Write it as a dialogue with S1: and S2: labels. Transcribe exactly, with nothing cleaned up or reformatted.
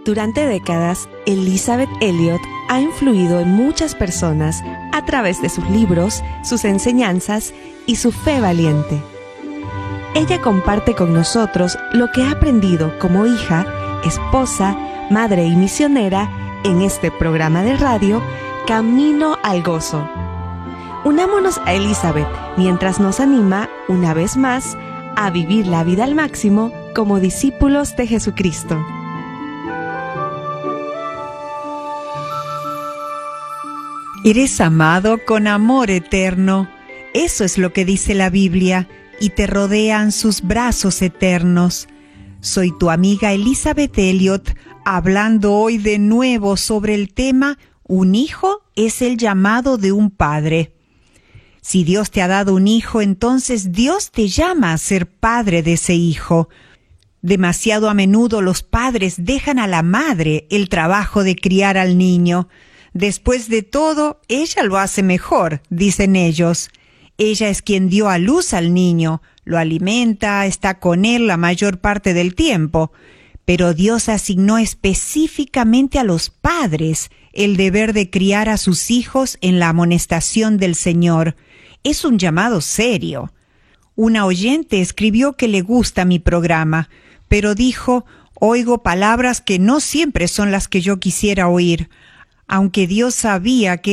S1: Durante décadas, Elisabeth Elliot ha influido en muchas personas a través de sus libros, sus enseñanzas y su fe valiente. Ella comparte con nosotros lo que ha aprendido como hija, esposa, madre y misionera en este programa de radio Camino al Gozo. Unámonos a Elisabeth mientras nos anima, una vez más, a vivir la vida al máximo como discípulos de Jesucristo.
S2: Eres amado con amor eterno. Eso es lo que dice la Biblia, y te rodean sus brazos eternos. Soy tu amiga Elisabeth Elliot, hablando hoy de nuevo sobre el tema Un hijo es el llamado de un padre. Si Dios te ha dado un hijo, entonces Dios te llama a ser padre de ese hijo. Demasiado a menudo los padres dejan a la madre el trabajo de criar al niño. Después de todo, ella lo hace mejor, dicen ellos. Ella es quien dio a luz al niño, lo alimenta, está con él la mayor parte del tiempo. Pero Dios asignó específicamente a los padres el deber de criar a sus hijos en la amonestación del Señor. Es un llamado serio. Una oyente escribió que le gusta mi programa, pero dijo, oigo palabras que no siempre son las que yo quisiera oír. Aunque Dios sabía que